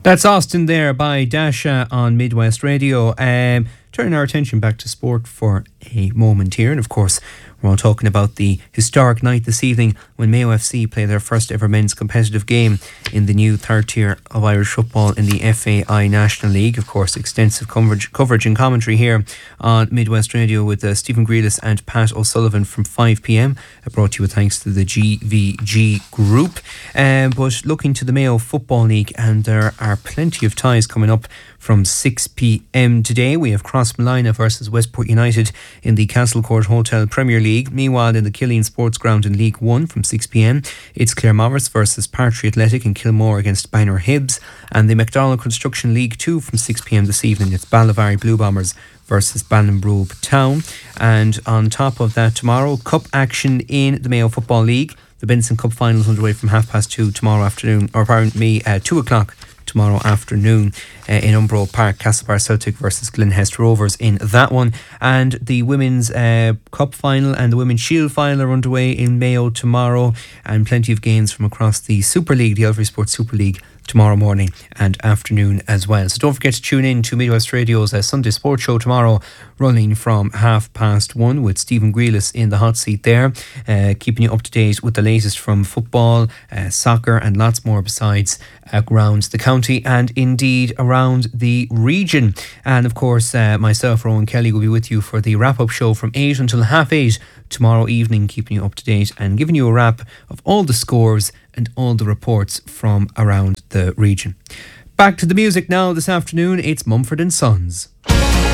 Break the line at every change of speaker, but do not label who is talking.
That's Austin there by Dasha on Midwest Radio. Turning our attention back to sport for a moment here. And of course, we're all talking about the historic night this evening when Mayo FC play their first ever men's competitive game in the new third tier of Irish football in the FAI National League. Of course, extensive coverage and commentary here on Midwest Radio with Stephen Grealis and Pat O'Sullivan from 5 p.m. Brought to you with thanks to the GVG Group. But looking to the Mayo Football League, and there are plenty of ties coming up from 6 p.m. today. We have Crossmolina versus Westport United in the Castlecourt Hotel Premier League. Meanwhile, in the Killeen Sports Ground in League 1 from 6 p.m, it's Claremorris versus Partry Athletic and Kilmore against Bangor Hibs. And the McDonald Construction League 2 from 6 p.m. this evening, it's Ballyvary Blue Bombers versus Ballinbrube Town. And on top of that, tomorrow, cup action in the Mayo Football League. The Benson Cup final is underway from 2:30 tomorrow afternoon, or pardon me, 2 o'clock tomorrow afternoon in Umbro Park. Castlebar Celtic versus Glenhest Rovers in that one. And the Women's Cup final and the Women's Shield final are underway in Mayo tomorrow, and plenty of games from across the Super League, the Ulster Sports Super League, tomorrow morning and afternoon as well. So don't forget to tune in to Midwest Radio's Sunday Sports Show tomorrow, running from 1:30 with Stephen Grealis in the hot seat there, keeping you up to date with the latest from football, soccer and lots more besides around the county and indeed around the region. And of course, myself, Rowan Kelly, will be with you for the wrap-up show from 8 until 8:30 tomorrow evening, keeping you up to date and giving you a wrap of all the scores and all the reports from around the region. Back to the music now this afternoon. It's Mumford & Sons.